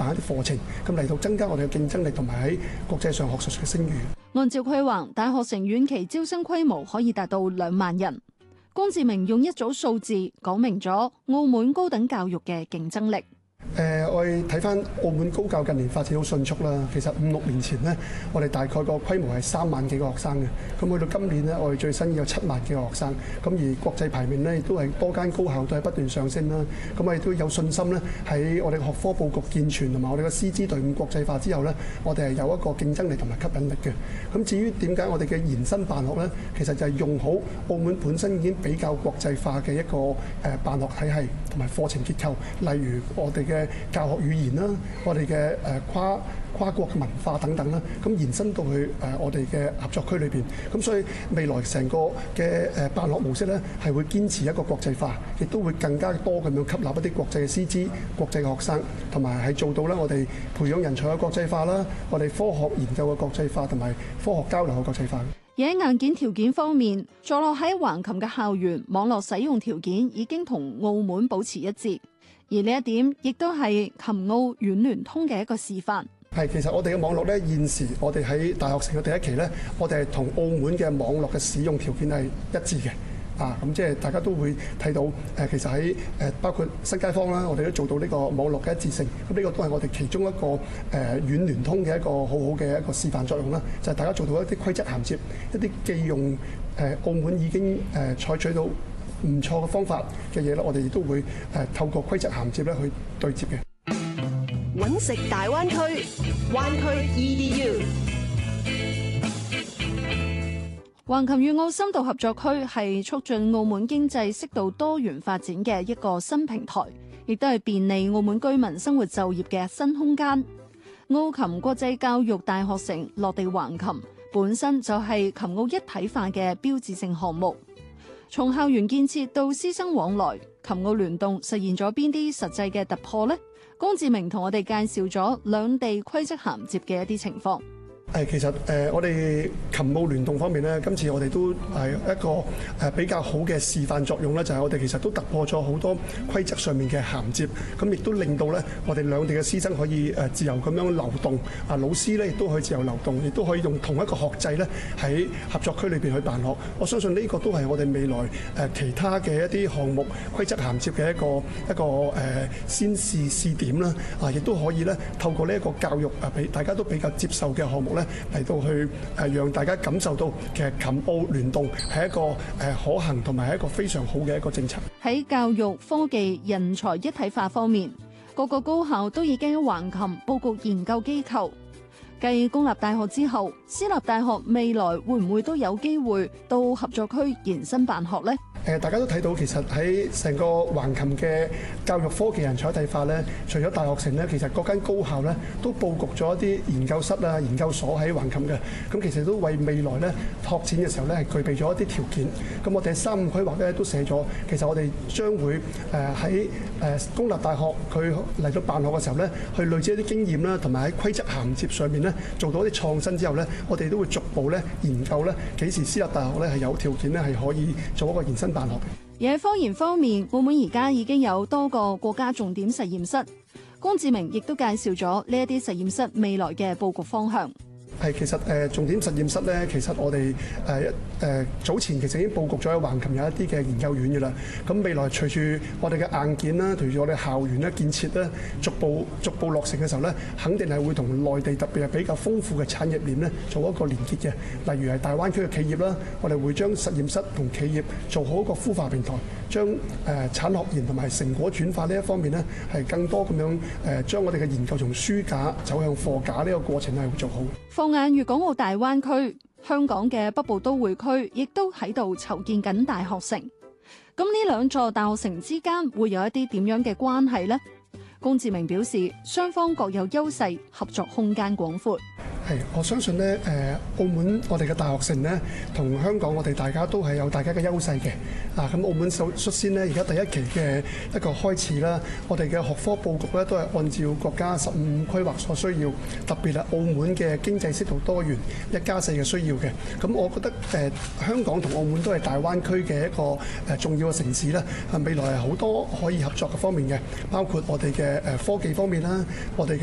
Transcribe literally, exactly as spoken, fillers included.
辦一啲課程，咁嚟到增加我哋嘅競爭力同埋喺國際上學術嘅聲譽。 按照規劃，大學城遠期招生規模可以達到兩萬人。龔志明用一組數字講明咗澳門高等教育嘅競爭力。 誒、呃，我哋睇翻澳門高教近年發展好迅速啦。其實五六年前呢，我哋大概個規模係三萬幾個學生嘅。咁去到今年呢，我哋最新有七萬幾個學生。咁而國際排名呢，亦都係多間高校都係不斷上升啦。咁我哋都有信心呢，喺我哋學科佈局健全同埋我哋嘅師資隊伍國際化之後呢，我哋係有一個競爭力同埋吸引力嘅。咁至於點解我哋嘅延伸辦學呢？其實就係用好澳門本身已經比較國際化嘅一個誒辦學體系同埋課程結構，例如我哋嘅教學語言啦，我哋嘅誒跨跨國文化等等啦，咁延伸到去誒我哋嘅合作區裏邊，咁所以未來成個嘅誒辦學模式咧，係會堅持一個國際化，亦都會更加多咁樣吸納一啲國際嘅師資、國際嘅學生，同埋係做到咧我哋培養人才嘅國際化啦，我哋科學研究嘅國際化同埋科學交流嘅國際化。 而喺硬件條件方面，坐落喺橫琴嘅校園網絡使用條件已經同澳門保持一致。而呢一點亦都係琴澳遠聯通嘅一個示範。 係，其實我哋嘅網絡咧，現時我哋喺大學城嘅第一期咧，我哋係同澳門嘅網絡嘅使用條件係一致嘅。啊，咁即係大家都會睇到誒，其實喺誒包括新街坊啦，我哋都做到呢個網絡嘅一致性。咁呢個都係我哋其中一個誒遠聯通嘅一個好好嘅一個示範作用啦。就係大家做到一啲規則銜接，一啲既用誒澳門已經誒採取到唔錯嘅方法嘅嘢啦，我哋亦都會誒透過規則銜接咧去對接嘅。 揾食大灣區，灣區 E D U。 橫琴粵澳深度合作區係促進澳門經濟適度多元發展嘅一個新平台，亦都係便利澳門居民生活就業嘅新空間。澳琴國際教育大學城落地橫琴，本身就係琴澳一體化嘅標誌性項目。從校園建設到師生往來，琴澳聯動實現咗邊啲實際嘅突破呢？龔志明同我哋介紹咗兩地規則銜接嘅一啲情況。 誒，其實誒，我哋琴澳聯動方面咧，今次我哋都係一個誒比較好嘅示範作用咧，就係我哋其實都突破咗好多規則上面嘅銜接，咁亦都令到咧我哋兩地嘅師生可以誒自由咁樣流動，啊老師咧亦都可以自由流動，亦都可以用同一個學制咧喺合作區裏邊去辦學。我相信呢個都係我哋未來誒其他嘅一啲項目規則銜接嘅一個一個誒先試試點啦，啊亦都可以咧透過呢一個教育啊，俾大家都比較接受嘅項目咧嚟到去誒讓大家感受到其實琴澳聯動係一個誒可行同埋係一個非常好嘅一個政策。 喺教育、科技、人才一體化方面，各個高校都已經喺橫琴佈局研究機構。繼公立大學之後，私立大學未來會唔會都有機會到合作區延伸辦學呢？ 誒，大家都睇到其實喺成個橫琴嘅教育科技人才一體化咧，除咗大學城咧，其實各間高校咧都佈局咗一啲研究室啊、研究所喺橫琴嘅。咁其實都為未來咧拓展嘅時候咧係具備咗一啲條件。咁我哋三五規劃咧都寫咗，其實我哋將會誒喺誒公立大學佢嚟到辦學嘅時候咧，去累積一啲經驗啦，同埋喺規則銜接上面咧做到一啲創新之後咧，我哋都會逐步咧研究咧幾時私立大學咧係有條件咧係可以做一個延伸辦學嘅。 而喺科研方面，澳門而家已經有多個國家重點實驗室。龔志明亦都介紹咗呢一啲實驗室未來嘅佈局方向。 係，其實誒重點實驗室咧，其實我哋誒誒早前其實已經佈局咗喺橫琴有一啲嘅研究院嘅啦。咁未來隨住我哋嘅硬件啦，隨住我哋校園咧建設咧，逐步逐步落成嘅時候咧，肯定係會同內地特別係比較豐富嘅產業鏈咧做一個連結嘅。例如係大灣區嘅企業啦，我哋會將實驗室同企業做好一個孵化平台，將誒產學研同埋成果轉化呢一方面咧，係更多咁樣誒將我哋嘅研究從書架走向貨架呢個過程係會做好。 放眼粵港澳大灣區，香港嘅北部都會區亦都喺度籌建緊大學城。咁呢兩座大學城之間會有一啲點樣嘅關係呢？龔志明表示，雙方各有優勢，合作空間廣闊。 係，我相信咧，誒，澳門我哋嘅大學城咧，同香港我哋大家都係有大家嘅優勢嘅。啊，咁澳門首率先咧，而家第一期嘅一個開始啦，我哋嘅學科佈局咧都係按照國家十五規劃所需要，特別係澳門嘅經濟適度多元一加四嘅需要嘅。咁我覺得誒、呃，香港同澳門都係大灣區嘅一個誒重要嘅城市啦。啊，未來係好多可以合作嘅方面嘅，包括我哋嘅誒科技方面啦，我哋